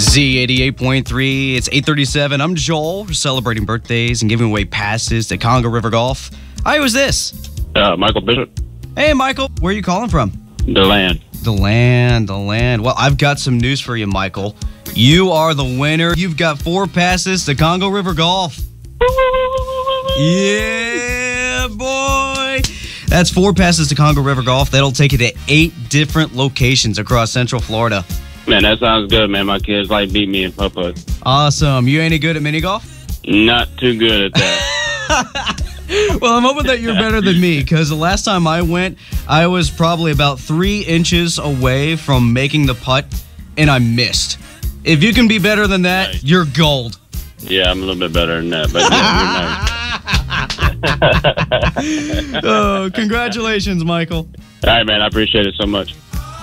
Z88.3. It's 8:37. I'm Joel. We're celebrating birthdays and giving away passes to Congo River Golf. Hi, who's this? Michael Bishop. Hey, Michael. Where are you calling from? DeLand. DeLand. Well, I've got some news for you, Michael. You are the winner. You've got 4 passes to Congo River Golf. Yeah, boy. That's 4 passes to Congo River Golf. That'll take you to 8 different locations across Central Florida. Man, that sounds good, man. My kids like beat me in putt-putt. Awesome. You any good at mini golf? Not too good at that. Well, I'm hoping that you're better than me, because the last time I went, I was probably about 3 inches away from making the putt, and I missed. If you can be better than that, Nice. You're gold. Yeah, I'm a little bit better than that, but yeah, you're nice. Oh, congratulations, Michael. All right, man. I appreciate it so much.